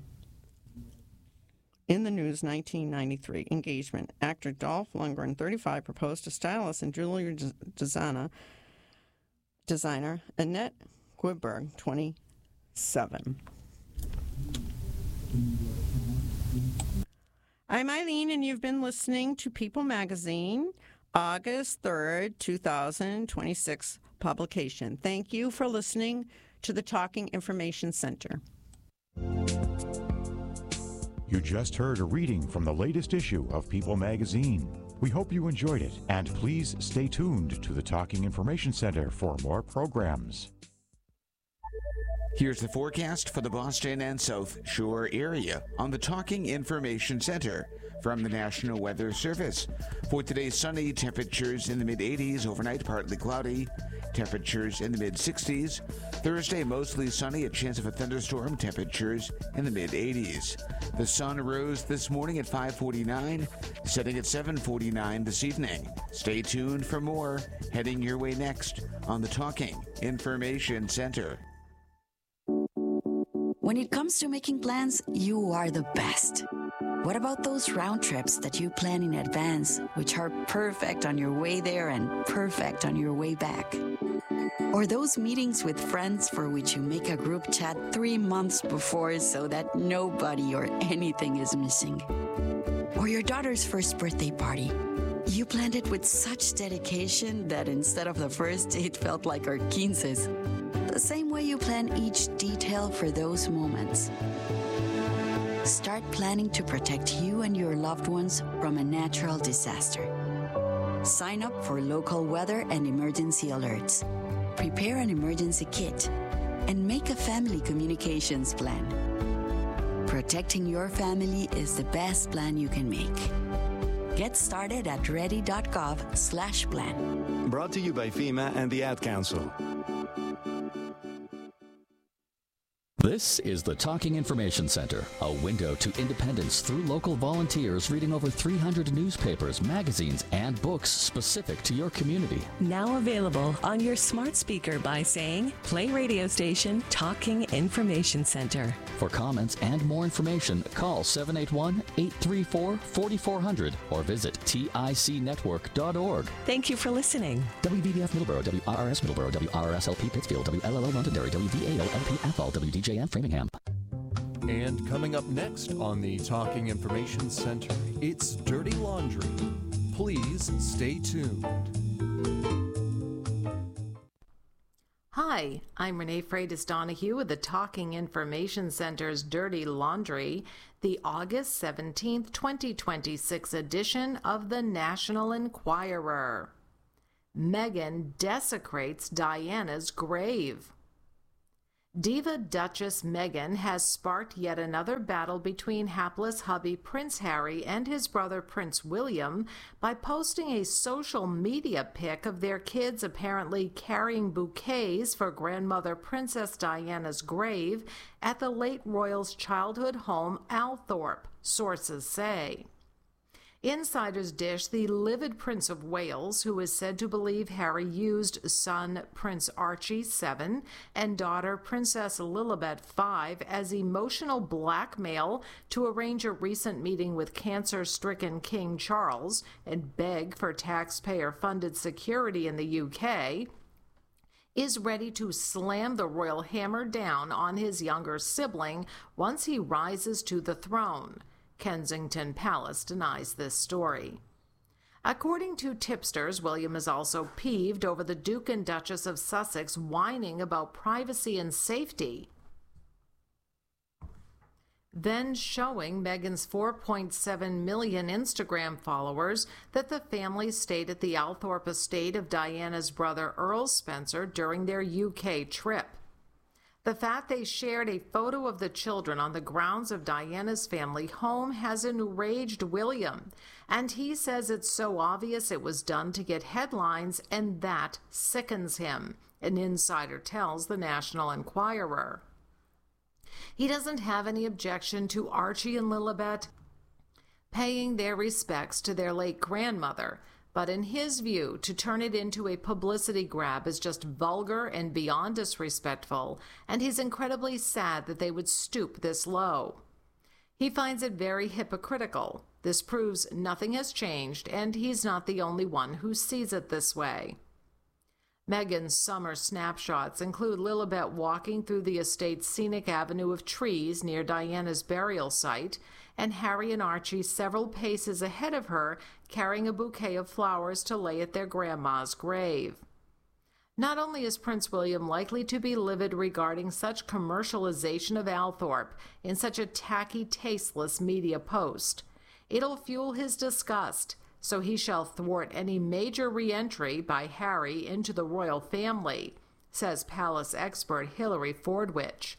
In the news, nineteen ninety-three, engagement. Actor Dolph Lundgren, thirty-five, proposed to stylist and jewelry designer, designer Annette Guiberg, twenty-seven. I'm Eileen, and you've been listening to People Magazine, August third, twenty twenty-six publication. Thank you for listening to the Talking Information Center. You just heard a reading from the latest issue of People Magazine. We hope you enjoyed it, and please stay tuned to the Talking Information Center for more programs. Here's the forecast for the Boston and South Shore area on the Talking Information Center from the National Weather Service. For today, sunny, temperatures in the mid-eighties, overnight partly cloudy, temperatures in the mid-sixties. Thursday, mostly sunny, a chance of a thunderstorm, temperatures in the mid-eighties. The sun rose this morning at five forty-nine, setting at seven forty-nine this evening. Stay tuned for more, heading your way next on the Talking Information Center. When it comes to making plans, you are the best. What about those round trips that you plan in advance, which are perfect on your way there and perfect on your way back? Or those meetings with friends for which you make a group chat three months before so that nobody or anything is missing? Or your daughter's first birthday party. You planned it with such dedication that instead of the first, it felt like our quinces. The same way you plan each detail for those moments. Start planning to protect you and your loved ones from a natural disaster. Sign up for local weather and emergency alerts. Prepare an emergency kit and make a family communications plan. Protecting your family is the best plan you can make. Get started at ready.gov slash plan. Brought to you by FEMA and the Ad Council. This is the Talking Information Center, a window to independence through local volunteers reading over three hundred newspapers, magazines, and books specific to your community. Now available on your smart speaker by saying, play radio station Talking Information Center. For comments and more information, call seven eight one, eight three four, four four zero zero or visit tic network dot org. Thank you for listening. W B B F Middleborough, W R R S Middleborough, W R R S L P Pittsfield, W L L O Londonderry, W V A O L P Athol, W D J M Framingham. And coming up next on the Talking Information Center, it's Dirty Laundry. Please stay tuned. Hi, I'm Renee Freitas Donahue with the Talking Information Center's Dirty Laundry, the August seventeenth, twenty twenty-six edition of the National Enquirer. Meghan desecrates Diana's grave. Diva Duchess Meghan has sparked yet another battle between hapless hubby Prince Harry and his brother Prince William by posting a social media pic of their kids apparently carrying bouquets for grandmother Princess Diana's grave at the late royal's childhood home, Althorp, sources say. Insiders dish the livid Prince of Wales, who is said to believe Harry used son Prince Archie, seven, and daughter Princess Lilibet, five, as emotional blackmail to arrange a recent meeting with cancer-stricken King Charles and beg for taxpayer-funded security in the U K, is ready to slam the royal hammer down on his younger sibling once he rises to the throne. Kensington Palace denies this story. According to tipsters, William is also peeved over the Duke and Duchess of Sussex whining about privacy and safety, then showing Meghan's four point seven million Instagram followers that the family stayed at the Althorp estate of Diana's brother Earl Spencer during their U K trip. The fact they shared a photo of the children on the grounds of Diana's family home has enraged William, and he says it's so obvious it was done to get headlines, and that sickens him, an insider tells the National Enquirer. He doesn't have any objection to Archie and Lilibet paying their respects to their late grandmother, but in his view, to turn it into a publicity grab is just vulgar and beyond disrespectful, and he's incredibly sad that they would stoop this low. He finds it very hypocritical. This proves nothing has changed, and he's not the only one who sees it this way. Meghan's summer snapshots include Lilibet walking through the estate's scenic avenue of trees near Diana's burial site, and Harry and Archie several paces ahead of her, carrying a bouquet of flowers to lay at their grandma's grave. Not only is Prince William likely to be livid regarding such commercialization of Althorp in such a tacky, tasteless media post, it'll fuel his disgust, so he shall thwart any major re-entry by Harry into the royal family, says palace expert Hilary Fordwich.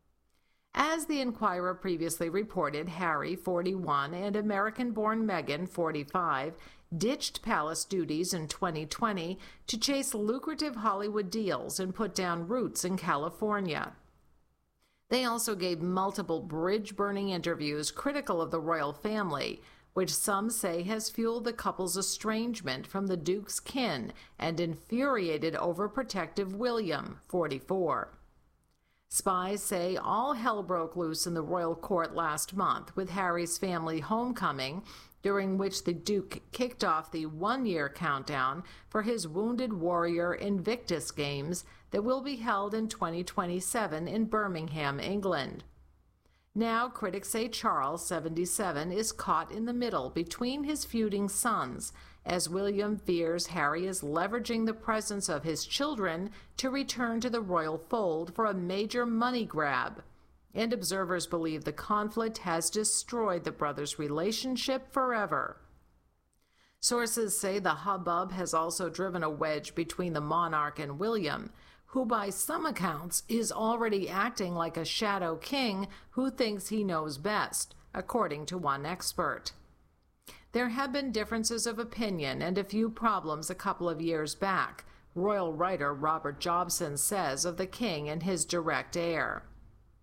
As the Enquirer previously reported, Harry, forty-one, and American-born Meghan, forty-five, ditched palace duties in twenty twenty to chase lucrative Hollywood deals and put down roots in California. They also gave multiple bridge-burning interviews critical of the royal family, which some say has fueled the couple's estrangement from the Duke's kin and infuriated overprotective William, forty-four. Spies say all hell broke loose in the royal court last month with Harry's family homecoming, during which the Duke kicked off the one-year countdown for his Wounded Warrior Invictus Games that will be held in twenty twenty-seven in Birmingham, England. Now, critics say Charles, seventy-seven, is caught in the middle between his feuding sons, as William fears Harry is leveraging the presence of his children to return to the royal fold for a major money grab. And observers believe the conflict has destroyed the brothers' relationship forever. Sources say the hubbub has also driven a wedge between the monarch and William, who by some accounts is already acting like a shadow king who thinks he knows best, according to one expert. There have been differences of opinion and a few problems a couple of years back, royal writer Robert Jobson says of the king and his direct heir.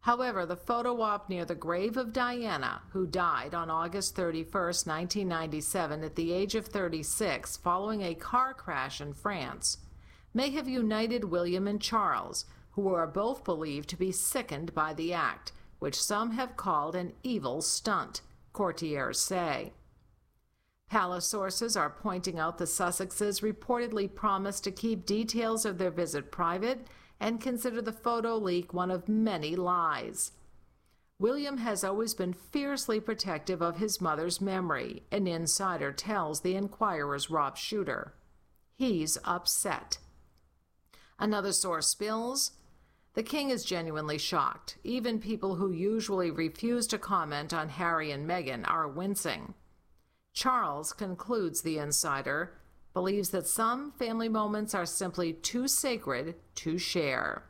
However, the photo op near the grave of Diana, who died on August thirty-first, nineteen ninety-seven at the age of thirty-six following a car crash in France, may have united William and Charles, who are both believed to be sickened by the act, which some have called an evil stunt, courtiers say. Palace sources are pointing out the Sussexes reportedly promised to keep details of their visit private and consider the photo leak one of many lies. William has always been fiercely protective of his mother's memory, an insider tells the Enquirer's Rob Shooter. He's upset. Another source spills, the king is genuinely shocked. Even people who usually refuse to comment on Harry and Meghan are wincing. Charles, concludes the insider, believes that some family moments are simply too sacred to share.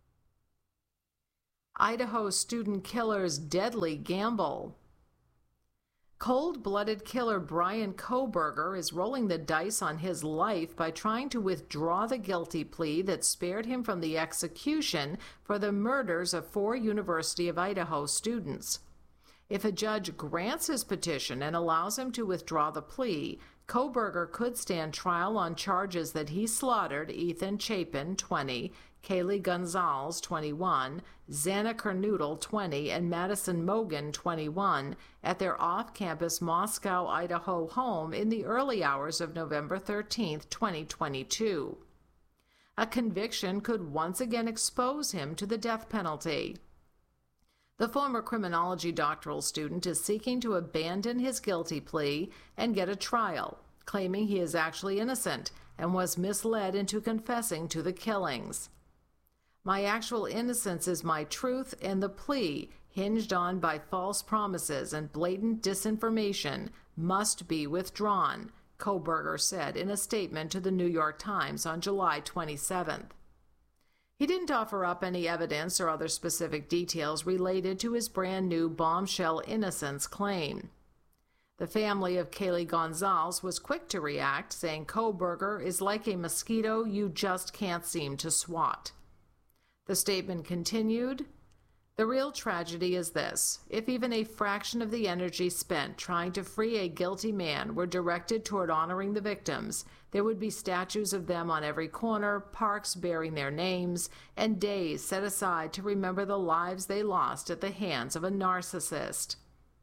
Idaho student killer's deadly gamble. Cold-blooded killer Bryan Kohberger is rolling the dice on his life by trying to withdraw the guilty plea that spared him from the execution for the murders of four University of Idaho students. If a judge grants his petition and allows him to withdraw the plea, Kohberger could stand trial on charges that he slaughtered Ethan Chapin, twenty, Kaylee Gonzalez, twenty-one, Xana Kernodle, twenty, and Madison Mogen, twenty-one, at their off-campus Moscow, Idaho home in the early hours of November thirteenth, twenty twenty-two. A conviction could once again expose him to the death penalty. The former criminology doctoral student is seeking to abandon his guilty plea and get a trial, claiming he is actually innocent and was misled into confessing to the killings. My actual innocence is my truth, and the plea, hinged on by false promises and blatant disinformation, must be withdrawn, Kohberger said in a statement to the New York Times on July twenty-seventh. He didn't offer up any evidence or other specific details related to his brand new bombshell innocence claim. The family of Kaylee Gonzalez was quick to react, saying Kohberger is like a mosquito you just can't seem to swat. The statement continued, "The real tragedy is this. If even a fraction of the energy spent trying to free a guilty man were directed toward honoring the victims, there would be statues of them on every corner, parks bearing their names, and days set aside to remember the lives they lost at the hands of a narcissist."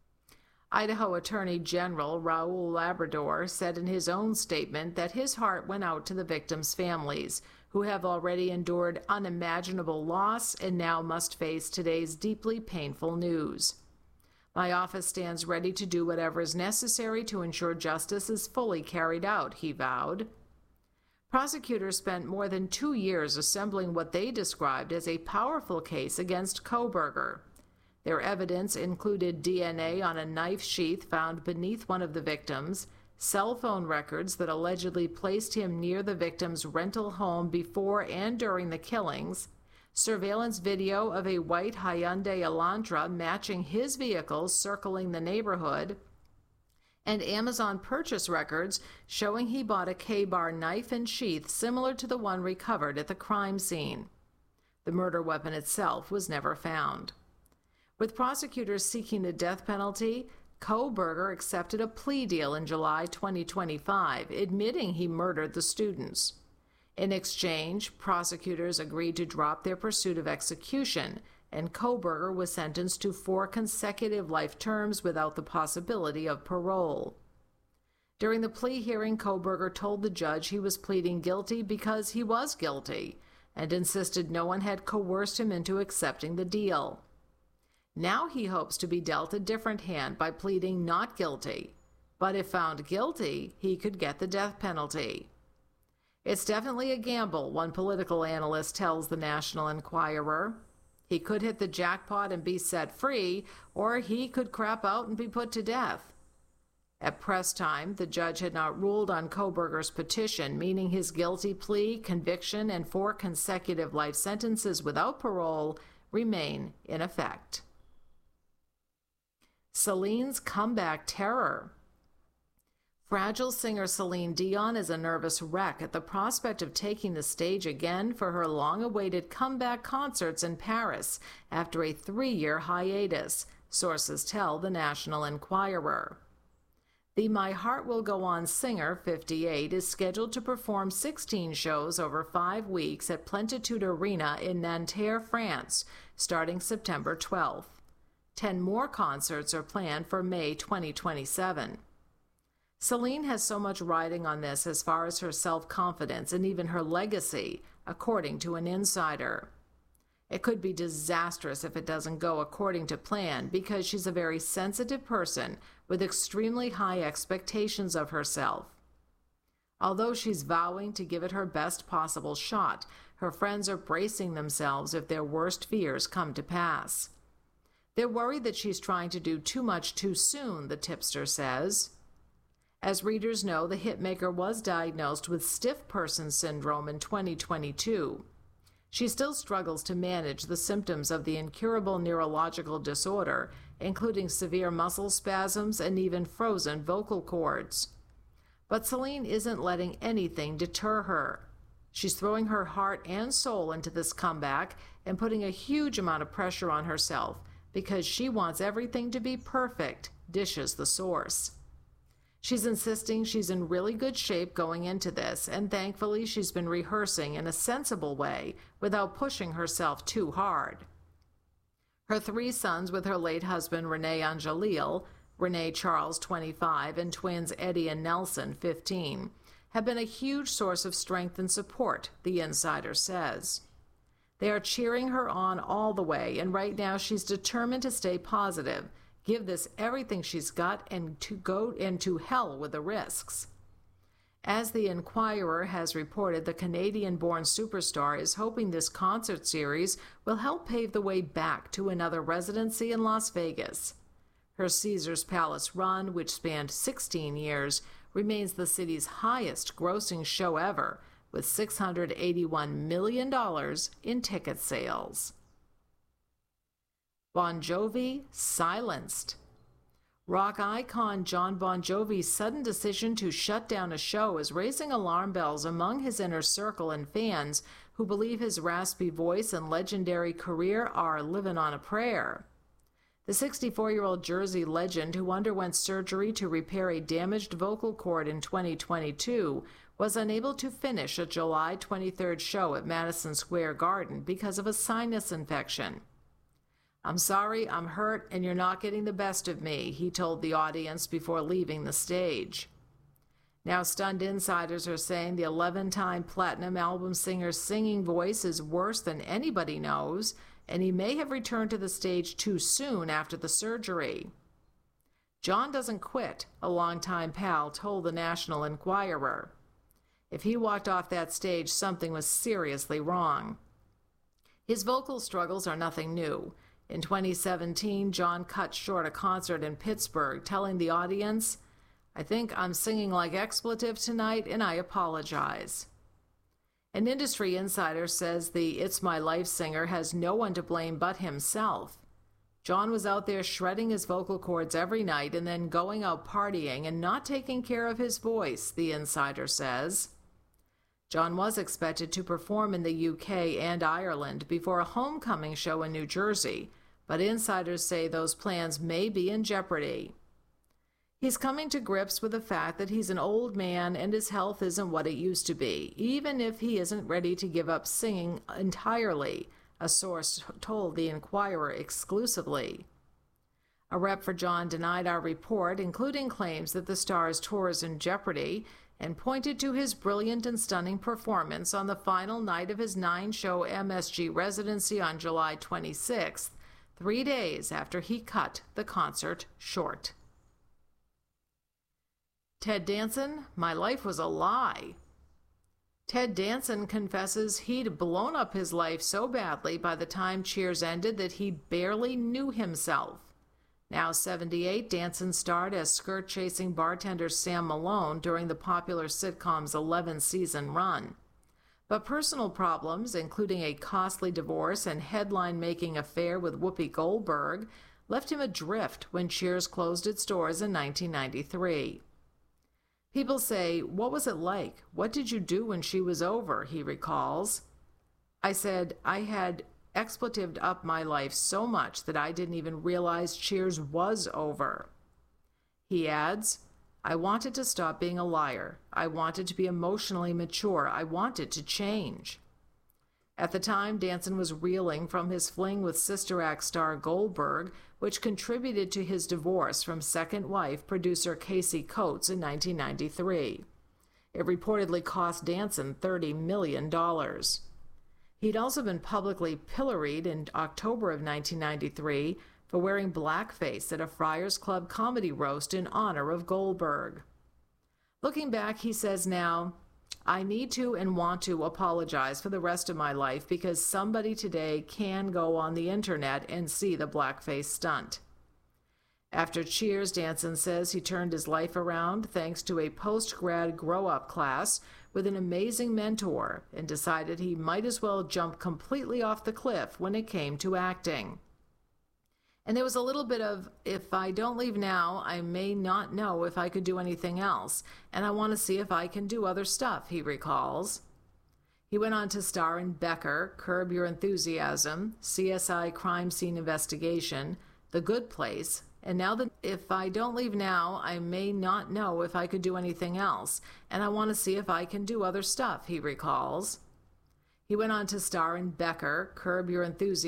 Idaho Attorney General Raul Labrador said in his own statement that his heart went out to the victims' families, who have already endured unimaginable loss and now must face today's deeply painful news. My office stands ready to do whatever is necessary to ensure justice is fully carried out, he vowed. Prosecutors spent more than two years assembling what they described as a powerful case against Kohberger. Their evidence included D N A on a knife sheath found beneath one of the victims, cell phone records that allegedly placed him near the victim's rental home before and during the killings, surveillance video of a white Hyundai Elantra matching his vehicle circling the neighborhood, and Amazon purchase records showing he bought a K-bar knife and sheath similar to the one recovered at the crime scene. The murder weapon itself was never found. With prosecutors seeking the death penalty, Kohberger accepted a plea deal in July twenty twenty-five, admitting he murdered the students. In exchange, prosecutors agreed to drop their pursuit of execution, and Kohberger was sentenced to four consecutive life terms without the possibility of parole. During the plea hearing, Kohberger told the judge he was pleading guilty because he was guilty, and insisted no one had coerced him into accepting the deal. Now he hopes to be dealt a different hand by pleading not guilty, but if found guilty, he could get the death penalty. It's definitely a gamble, one political analyst tells the National Enquirer. He could hit the jackpot and be set free, or he could crap out and be put to death. At press time, the judge had not ruled on Kohberger's petition, meaning his guilty plea, conviction, and four consecutive life sentences without parole remain in effect. Celine's comeback terror. Fragile singer Celine Dion is a nervous wreck at the prospect of taking the stage again for her long-awaited comeback concerts in Paris after a three-year hiatus, sources tell the National Enquirer. The My Heart Will Go On singer, fifty-eight, is scheduled to perform sixteen shows over five weeks at Plenitude Arena in Nanterre, France, starting September twelfth. Ten more concerts are planned for May twenty twenty-seven. Celine has so much riding on this as far as her self-confidence and even her legacy, according to an insider. It could be disastrous if it doesn't go according to plan because she's a very sensitive person with extremely high expectations of herself. Although she's vowing to give it her best possible shot, her friends are bracing themselves if their worst fears come to pass. They're worried that she's trying to do too much too soon, the tipster says. As readers know, the hitmaker was diagnosed with stiff person syndrome in twenty twenty-two. She still struggles to manage the symptoms of the incurable neurological disorder, including severe muscle spasms and even frozen vocal cords. But Celine isn't letting anything deter her. She's throwing her heart and soul into this comeback and putting a huge amount of pressure on herself because she wants everything to be perfect, dishes the source. She's insisting she's in really good shape going into this, and thankfully she's been rehearsing in a sensible way without pushing herself too hard. Her three sons with her late husband René Angelil, René Charles, twenty-five, and twins Eddie and Nelson, fifteen, have been a huge source of strength and support, the insider says. They are cheering her on all the way, and right now she's determined to stay positive, give this everything she's got, and to go into hell with the risks. As the Enquirer has reported, the Canadian-born superstar is hoping this concert series will help pave the way back to another residency in Las Vegas. Her Caesars Palace run, which spanned sixteen years, remains the city's highest-grossing show ever, with six hundred eighty-one million dollars in ticket sales. Bon Jovi silenced. Rock icon John Bon Jovi's sudden decision to shut down a show is raising alarm bells among his inner circle and fans who believe his raspy voice and legendary career are living on a prayer. The sixty-four-year-old Jersey legend, who underwent surgery to repair a damaged vocal cord in twenty twenty-two, was unable to finish a July twenty-third show at Madison Square Garden because of a sinus infection. "I'm sorry, I'm hurt, and you're not getting the best of me," he told the audience before leaving the stage. Now, stunned insiders are saying the eleven-time platinum album singer's singing voice is worse than anybody knows, and he may have returned to the stage too soon after the surgery. John doesn't quit, a longtime pal told the National Enquirer. If he walked off that stage, something was seriously wrong. His vocal struggles are nothing new. In twenty seventeen, John cut short a concert in Pittsburgh, telling the audience, "I think I'm singing like expletive tonight, and I apologize." An industry insider says the It's My Life singer has no one to blame but himself. John was out there shredding his vocal cords every night and then going out partying and not taking care of his voice, the insider says. John was expected to perform in the U K and Ireland before a homecoming show in New Jersey, but insiders say those plans may be in jeopardy. He's coming to grips with the fact that he's an old man and his health isn't what it used to be, even if he isn't ready to give up singing entirely, a source told the Enquirer exclusively. A rep for John denied our report, including claims that the star's tour is in jeopardy, and pointed to his brilliant and stunning performance on the final night of his nine-show M S G residency on July twenty-sixth, three days after he cut the concert short. Ted Danson, my life was a lie. Ted Danson confesses he'd blown up his life so badly by the time Cheers ended that he barely knew himself. Now seventy-eight, Danson starred as skirt-chasing bartender Sam Malone during the popular sitcom's eleven-season run. But personal problems, including a costly divorce and headline-making affair with Whoopi Goldberg, left him adrift when Cheers closed its doors in nineteen ninety-three. People say, "What was it like? What did you do when she was over?" he recalls. I said, "I had expletived up my life so much that I didn't even realize Cheers was over." He adds, "I wanted to stop being a liar. I wanted to be emotionally mature. I wanted to change." At the time, Danson was reeling from his fling with Sister Act star Goldberg, which contributed to his divorce from second wife, producer Casey Coates, in nineteen ninety-three. It reportedly cost Danson thirty million dollars. He'd also been publicly pilloried in October of nineteen ninety-three for wearing blackface at a Friars Club comedy roast in honor of Goldberg. Looking back, he says now, "I need to and want to apologize for the rest of my life because somebody today can go on the internet and see the blackface stunt." After Cheers, Danson says he turned his life around thanks to a post-grad grow-up class with an amazing mentor and decided he might as well jump completely off the cliff when it came to acting. And there was a little bit of, "If I don't leave now, I may not know if I could do anything else, and I want to see if I can do other stuff," he recalls. He went on to star in Becker, Curb Your Enthusiasm, C S I Crime Scene Investigation, The Good Place, and now that "If I don't leave now, I may not know if I could do anything else, and I want to see if I can do other stuff," he recalls. He went on to star in Becker, Curb Your Enthusiasm,